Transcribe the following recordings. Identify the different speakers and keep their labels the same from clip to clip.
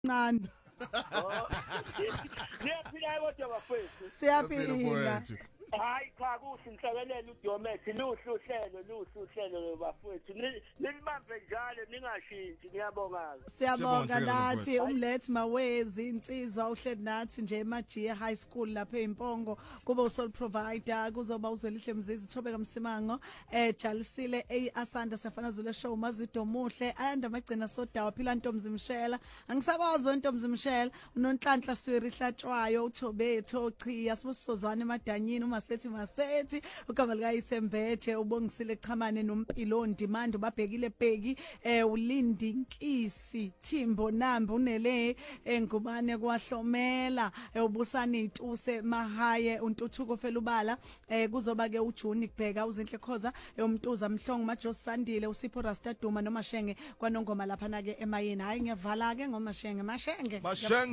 Speaker 1: Nani
Speaker 2: Oh. Niyaphila kodwa bafethu.
Speaker 1: siyaphila.
Speaker 2: Hayi cha kuhle ngihlabelela uDiomex luhlu uhlelo bafethu. Nilibambe njalo ningashintshi ngiyabonga.
Speaker 1: Siyabonga nathi umlethi mawezi insizwa uhleli nathi nje eMajiya High School lapha eMpongo kuba usol provider kuzoba uzwelihle mzizi Thobeka Msimango Jalisile Asanda safana zule show mazido muhle anda magcina sodawa phila Ntomzi Mshela angisakwazwa Ntomzi Mshela unonhlanhla swiri hlatshwayo uThobetho chiya sibusozwane emadanyini masethi ugama lika Isembethe ubongisile Chamane noMpilo Ndimando babhekile bheki ulindi Nkisi Thimbo Nambe unele engubane kwahlomela ubusani ituse mahaye untuthuko felubala kuzoba ke uJuni kubheka uzinhle khoza umntuza Mhlongo Majosi Sandile uSipho Rasta Duma noMashenge kwanongoma lapha na ke emayini hayi ngiyavala ke ngomashenge mashenge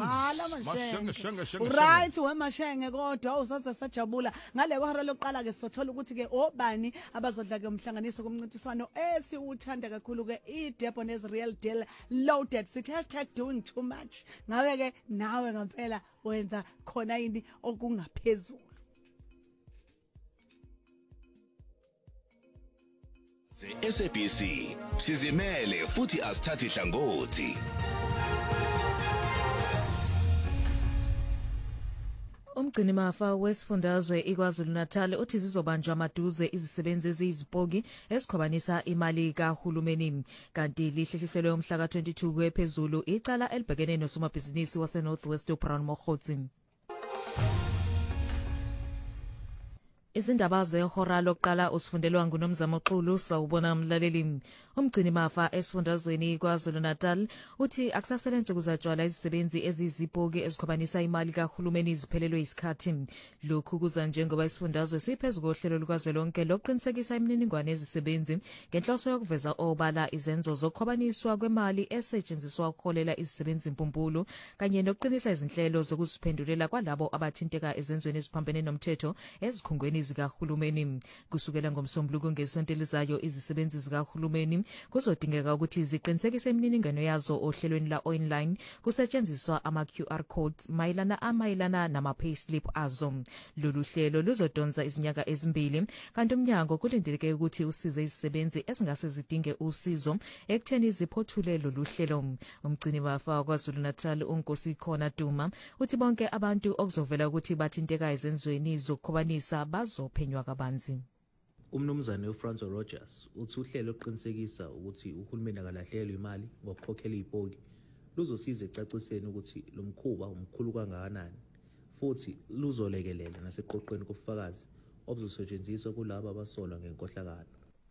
Speaker 1: right wemashenge kodwa usaze sajabula ngale kwahora lokuqala ke sothola ukuthi ke obani abazodla ke umhlanganiso kumncintiswano esiuthanda kakhulu ke iDebonairs Real Deal Loaded sithi #doing too much ngawe ke nawe ngempela wenza khona yini okungaphezulu
Speaker 3: SABC sizimele futhi asithathi hlangothi.
Speaker 4: Umgcini mafa wesifundazwe iKwaZulu Natal uthi zizobanjwa maduze izisebenzi eziyizipoki esikhwabanisa imali kahulumeni kanti lihlehliselwe umhla ka22 kwephezulu icala elibhekene nosomabhizinisi wase Northwest uBrown Mokhotsi. Izindaba zehora lokuqala usifundelwa nguNomzamo Xulu sawubona umlaleli. Umgcini mafa esifundazweni kwaZulu Natal uthi akusasebenza kuzatshwala izisebenzi ezizipoki ezikhwabanisa imali kahulumeni iziphelelwe isikhathi. Lokhu kuza njengoba isifundazwe siphezulu kohlelo lukazwelonke lokuqinisekisa imininingwane yezisebenzi ngenhloso yokuveza obala izenzo zokukhwabaniswa kwemali esetshenziswa ukukholela izisebenzi impumpulu kanye nokuqinisa izinhlelo zokuziphendulela kwalabo abathinteka ezenzweni eziphambene nomthetho ezikhungweni zikahulumeni. Kusukela ngomsombuluko ngesonto elizayo izisebenzi zikahulumeni kuzodingeka ukuthi ziqinisekise imininingwane yazo ohlelweni la online kusetshenziswa ama-QR codes mayelana nama-payslip azo. Lolu hlelo luzodonsa izinyanga ezimbili kanti umnyango kulindeleke ukuthi usize izisebenzi ezingase zidinge usizo ekutheni ziphothule lolu hlelo. Umgcini mafa kwaZulu Natal uNkosi Khona Duma uthi bonke abantu okuzovela ukuthi bathinteka ezenzweni zokukhwabanisa bazophenywa kabanzi.
Speaker 5: Umnumzane uFranco Rogers uthi uhlelo lokuqinisekisa ukuthi uhulumeni akalahlelwe imali ngokukhokhela izipoki luzosiza ecaciseni ukuthi lo mkhuba umkhulu kangakanani futhi luzolekelela naseqoqweni kobufakazi obuzosetshenziswa kulabo abasolwa ngenkohlakalo.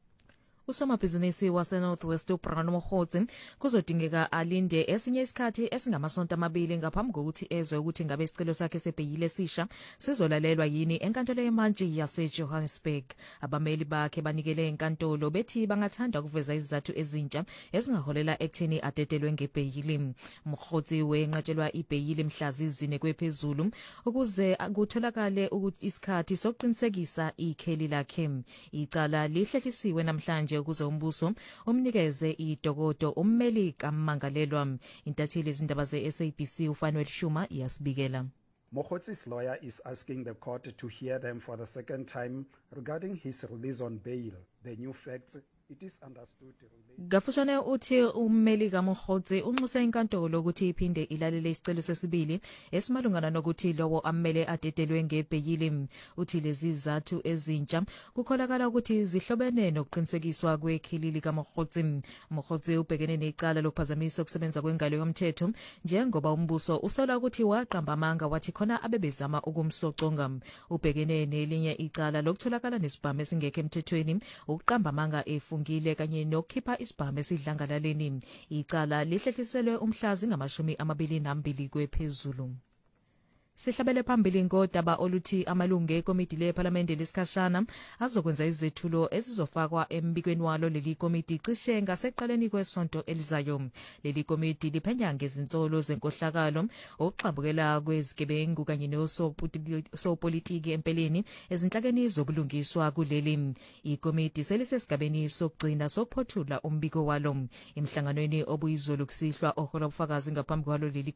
Speaker 4: Usomabhizinisi wase Northwest uBrown Mokhotsi kuzodingeka alinde esinye isikhathi esingamasonto amabili ngaphambi kokuthi ezwe ukuthi ngabe isicelo sakhe sebheyile sisha sizolalelwa yini enkantolo yemantshi yaseJohannesburg. Abameli bakhe banikele enkantolo bethi bangathanda ukuveza izizathu ezintsha ezingaholela ekutheni adedelwe ngebheyili. Mokhotsi wenqatshelwa ibheyili mhla zine kwephezulu ukuze kutholakale ukuthi isikhathi sokuqinisekisa ikheli lakhe. Icala lihlehlisiwe namhlanje ukuze umbuso umnikeze idokodo ummeli kaMangalelwa. Intatheli izindaba ze-SABC uFanuel Shuma iyasibikela.
Speaker 6: Mokhotsi's lawyer is asking the court to hear them for the second time regarding his release on bail. The new facts, it is understood.
Speaker 4: Gafushane uthi ummeli kaMokhotsi unxuse inkantolo ukuthi iphinde ilalele isicelo sesibili esimalungana nokuthi lowo ammele adedelwe ngebheyili. Uthi lezi izathu ezintsha kukholakala ukuthi zihlobene nokuqinisekiswa kwekheli likaMokhotsi. Mokhotsi ubhekene necala lokuphazamisa ukusebenza kwengalo yomthetho njengoba umbuso usola ukuthi waqamba amanga wathi khona abebezama ukumsoconga. Ubhekene nelinye icala lokutholakala nesibhamu esingekho emthethweni ukuqamba amanga efungile kanye nokukhipha isibhamu esidlangalaleni. Icala lihlehliselwe umhlazi ngamashumi 22 kwephezulu. Sihlabele phambili ngodaba oluthi amalungu ekomiti leParliament lesikhashana azokwenza izethulo ezizofakwa embikweni walo leli komiti cishe ngaseqaleni kwesonto elizayo. Leli komiti liphenya ngezinsolo zenkohlakalo, ukuxambukela kwezigebengu kanye nosopolitiki empeleni ezinhlakeni zobulungiswa kuleli. Ikomiti selisesigabeni sokugcina sokuphothula umbiko walo. Emhlanganweni obuyizolo kusihlwa ohola ubufakazi ngaphambi kwalo leli